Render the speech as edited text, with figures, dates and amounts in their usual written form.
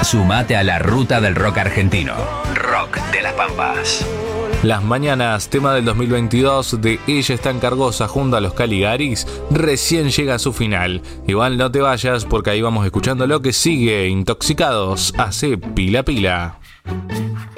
Sumate a la ruta del rock argentino. Rock de las Pampas. Las Mañanas, tema del 2022 de Ella es tan cargosa junto a los Caligaris, recién llega a su final. Igual no te vayas porque ahí vamos escuchando lo que sigue. Intoxicados, hace pila pila.